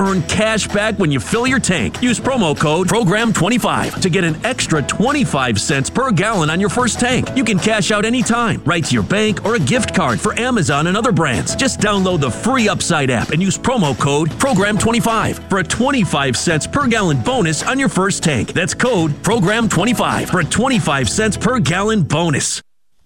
earn cash back when you fill your tank. Use promo code PROGRAM25 to get an extra 25 cents per gallon on your first tank. You can cash out anytime, right to your bank or a gift card for Amazon and other brands. Just download the free Upside app and use promo code PROGRAM25 for a 25 cents per gallon bonus on your first tank. That's code PROGRAM25 for a 25 cents per gallon bonus.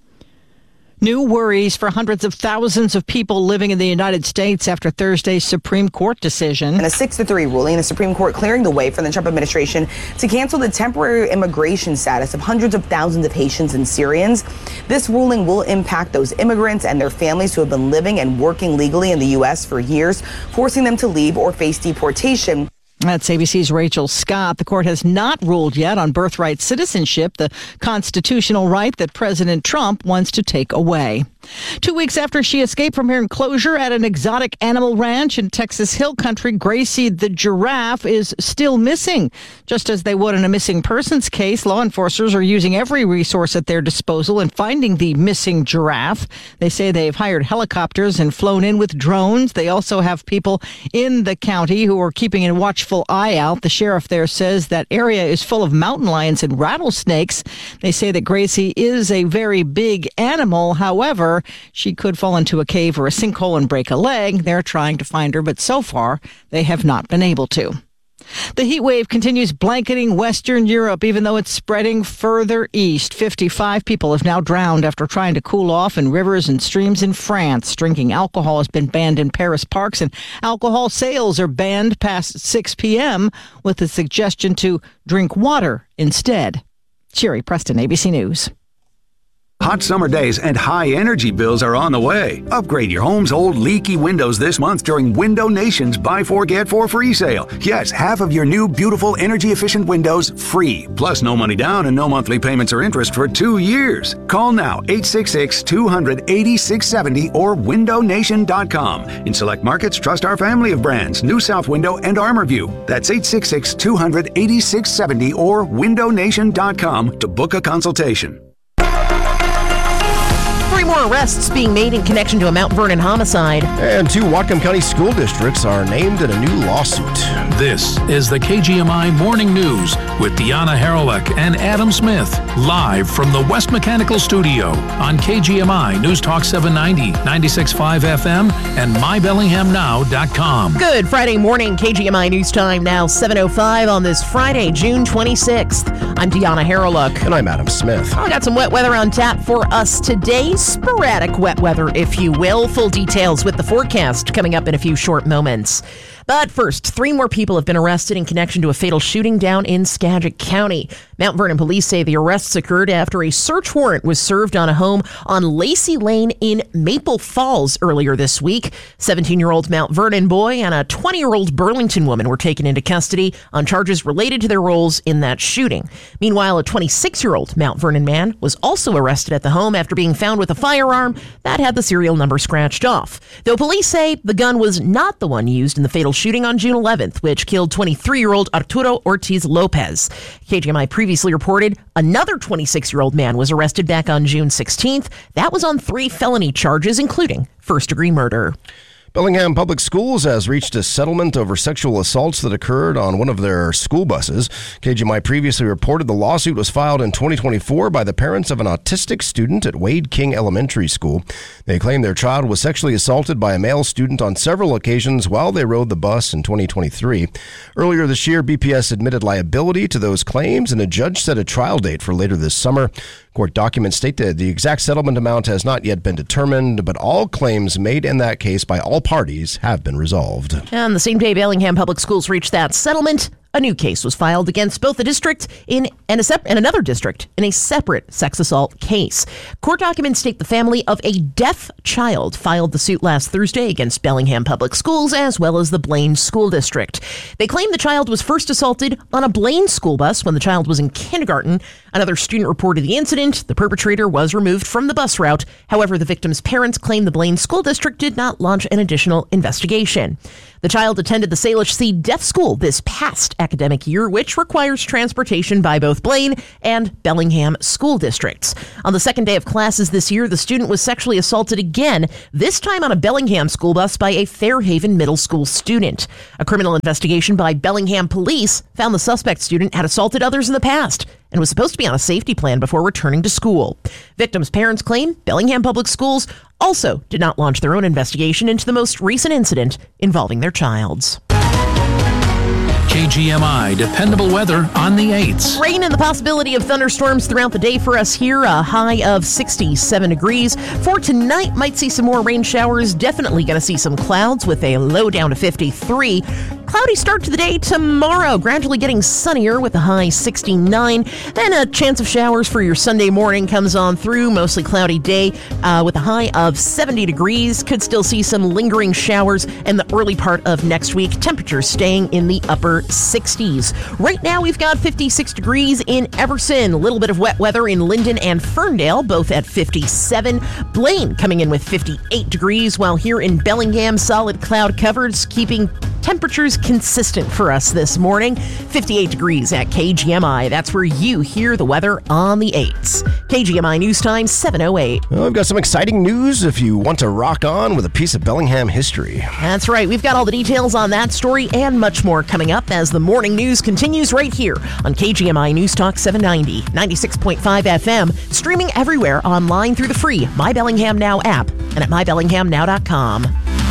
New worries for hundreds of thousands of people living in the United States after Thursday's Supreme Court decision. In a 6-3 ruling, the Supreme Court clearing the way for the Trump administration to cancel the temporary immigration status of hundreds of thousands of Haitians and Syrians. This ruling will impact those immigrants and their families who have been living and working legally in the U.S. for years, forcing them to leave or face deportation. That's ABC's Rachel Scott. The court has not ruled yet on birthright citizenship, the constitutional right that President Trump wants to take away. 2 weeks after she escaped from her enclosure at an exotic animal ranch in Texas Hill Country, Gracie the giraffe is still missing. Just as they would in a missing persons case, law enforcers are using every resource at their disposal in finding the missing giraffe. They say they've hired helicopters and flown in with drones. They also have people in the county who are keeping a watchful eye out. The sheriff there says that area is full of mountain lions and rattlesnakes. They say that Gracie is a very big animal. However, she could fall into a cave or a sinkhole and break a leg. They're trying to find her, but so far they have not been able to. The heat wave continues blanketing Western Europe, even though it's spreading further east. 55 people have now drowned after trying to cool off in rivers and streams in France. Drinking alcohol has been banned in Paris parks, and alcohol sales are banned past 6 p.m. with the suggestion to drink water instead. Sherry Preston, ABC News. Hot summer days and high energy bills are on the way. Upgrade your home's old leaky windows this month during Window Nation's Buy 4 Get 4 free sale. Yes, half of your new beautiful energy efficient windows free. Plus no money down and no monthly payments or interest for 2 years. Call now 866-200-8670 or windownation.com. In select markets, trust our family of brands, New South Window and ArmorView. That's 866-200-8670 or windownation.com to book a consultation. 3 more arrests being made in connection to a Mount Vernon homicide. And 2 Whatcom County school districts are named in a new lawsuit. This is the KGMI Morning News with Deanna Haralick and Adam Smith, live from the West Mechanical Studio on KGMI News Talk 790, 96.5 FM, and mybellinghamnow.com. Good Friday morning, KGMI News Time now 7:05 on this Friday, June 26th. I'm Deanna Haralick. And I'm Adam Smith. I got some wet weather on tap for us today. Sporadic wet weather, if you will. Full details with the forecast coming up in a few short moments. But first, 3 more people have been arrested in connection to a fatal shooting down in Skagit County. Mount Vernon police say the arrests occurred after a search warrant was served on a home on Lacey Lane in Maple Falls earlier this week. 17-year-old Mount Vernon boy and a 20-year-old Burlington woman were taken into custody on charges related to their roles in that shooting. Meanwhile, a 26-year-old Mount Vernon man was also arrested at the home after being found with a firearm that had the serial number scratched off. Though police say the gun was not the one used in the fatal shooting on June 11th, which killed 23-year-old Arturo Ortiz Lopez. KGMI previously reported another 26-year-old man was arrested back on June 16th. That was on 3 felony charges, including first-degree murder. Bellingham Public Schools has reached a settlement over sexual assaults that occurred on one of their school buses. KGMI previously reported the lawsuit was filed in 2024 by the parents of an autistic student at Wade King Elementary School. They claim their child was sexually assaulted by a male student on several occasions while they rode the bus in 2023. Earlier this year, BPS admitted liability to those claims, and a judge set a trial date for later this summer. Court documents state that the exact settlement amount has not yet been determined, but all claims made in that case by all parties have been resolved. And the same day Bellingham Public Schools reached that settlement, a new case was filed against both the district and another district in a separate sex assault case. Court documents state the family of a deaf child filed the suit last Thursday against Bellingham Public Schools as well as the Blaine School District. They claim the child was first assaulted on a Blaine school bus when the child was in kindergarten. Another student reported the incident. The perpetrator was removed from the bus route. However, the victim's parents claim the Blaine School District did not launch an additional investigation. The child attended the Salish C Deaf School this past academic year, which requires transportation by both Blaine and Bellingham school districts. On the second day of classes this year, the student was sexually assaulted again, this time on a Bellingham school bus by a Fairhaven middle school student. A criminal investigation by Bellingham police found the suspect student had assaulted others in the past and was supposed to be on a safety plan before returning to school. Victims' parents claim Bellingham Public Schools also did not launch their own investigation into the most recent incident involving their child's. KGMI dependable weather on the 8s. Rain and the possibility of thunderstorms throughout the day for us here. A high of 67 degrees. For tonight, might see some more rain showers. Definitely going to see some clouds with a low down to 53. Cloudy start to the day tomorrow. Gradually getting sunnier with a high 69. Then a chance of showers for your Sunday morning comes on through. Mostly cloudy day with a high of 70 degrees. Could still see some lingering showers in the early part of next week. Temperatures staying in the upper 60s. Right now, we've got 56 degrees in Everson. A little bit of wet weather in Linden and Ferndale, both at 57. Blaine coming in with 58 degrees, while here in Bellingham, solid cloud covers, keeping temperatures consistent for us this morning. 58 degrees at KGMI. That's where you hear the weather on the 8s. KGMI News Time, 7:08. Well, we've got some exciting news if you want to rock on with a piece of Bellingham history. That's right. We've got all the details on that story and much more coming up as the morning news continues right here on KGMI News Talk 790, 96.5 FM, streaming everywhere online through the free My Bellingham Now app and at mybellinghamnow.com.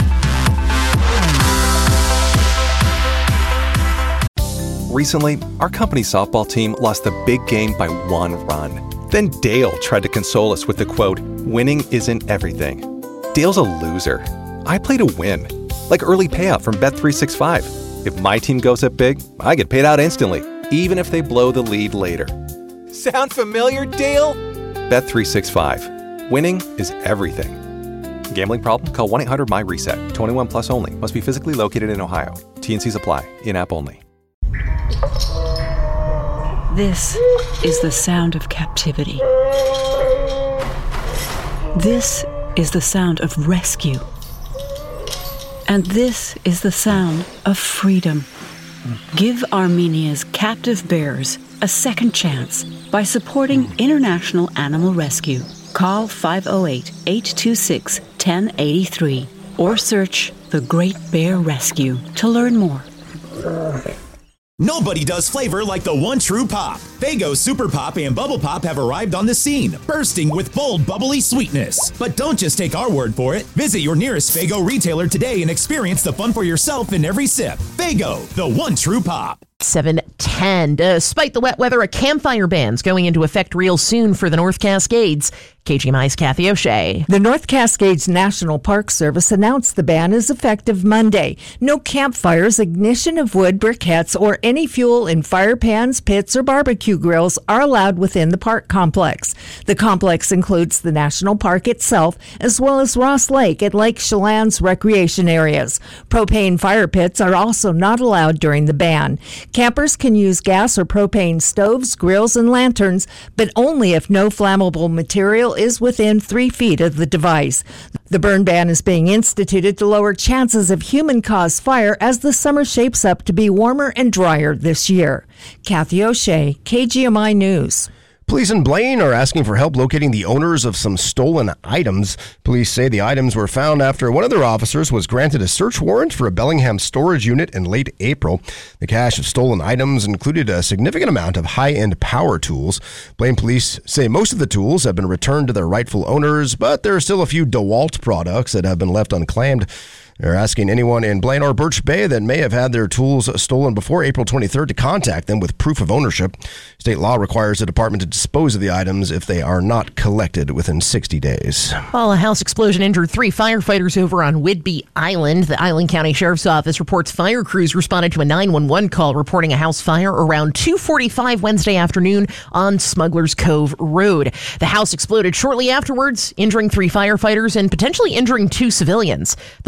Recently, our company softball team lost the big game by 1 run. Then Dale tried to console us with the quote, "Winning isn't everything." Dale's a loser. I play to win, like early payout from Bet365. If my team goes up big, I get paid out instantly, even if they blow the lead later. Sound familiar, Dale? Bet365. Winning is everything. Gambling problem? Call 1-800-MY-RESET. 21 plus only. Must be physically located in Ohio. T&Cs apply. In-app only. This is the sound of captivity. This is the sound of rescue. And this is the sound of freedom. Give Armenia's captive bears a second chance by supporting International Animal Rescue. Call 508-826-1083 or search The Great Bear Rescue to learn more. Nobody does flavor like the one true pop. Faygo Super Pop and Bubble Pop have arrived on the scene, bursting with bold, bubbly sweetness. But don't just take our word for it. Visit your nearest Faygo retailer today and experience the fun for yourself in every sip. Faygo, the one true pop. 7:10. Despite the wet weather, a campfire ban's going into effect real soon for the North Cascades. KGMI's Kathy O'Shea. The North Cascades National Park Service announced the ban is effective Monday. No campfires, ignition of wood briquettes, or any fuel in fire pans, pits, or barbecue grills are allowed within the park complex. The complex includes the national park itself, as well as Ross Lake and Lake Chelan's recreation areas. Propane fire pits are also not allowed during the ban. Campers can use gas or propane stoves, grills, and lanterns, but only if no flammable material is within 3 feet of the device. The burn ban is being instituted to lower chances of human-caused fire as the summer shapes up to be warmer and drier this year. Kathy O'Shea, KGMI News. Police in Blaine are asking for help locating the owners of some stolen items. Police say the items were found after one of their officers was granted a search warrant for a Bellingham storage unit in late April. The cache of stolen items included a significant amount of high-end power tools. Blaine police say most of the tools have been returned to their rightful owners, but there are still a few DeWalt products that have been left unclaimed. They're asking anyone in Blaine or Birch Bay that may have had their tools stolen before April 23rd to contact them with proof of ownership. State law requires the department to dispose of the items if they are not collected within 60 days. Well, a house explosion injured 3 firefighters over on Whidbey Island. The Island County Sheriff's Office reports fire crews responded to a 911 call reporting a house fire around 2:45 Wednesday afternoon on Smuggler's Cove Road. The house exploded shortly afterwards, injuring 3 firefighters and potentially injuring 2 civilians. The blast and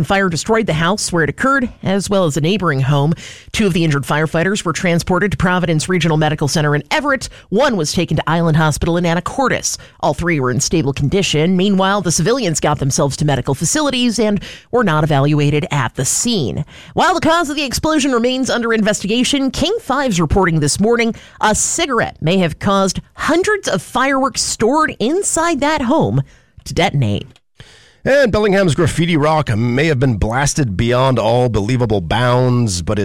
fire destroyed the house where it occurred, as well as a neighboring home. 2 of the injured firefighters were transported to Providence Regional Medical Center in Everett. 1 was taken to Island Hospital in Anacortes. All 3 were in stable condition. Meanwhile, the civilians got themselves to medical facilities and were not evaluated at the scene. While the cause of the explosion remains under investigation, King 5's reporting this morning a cigarette may have caused hundreds of fireworks stored inside that home to detonate. And Bellingham's graffiti rock may have been blasted beyond all believable bounds, but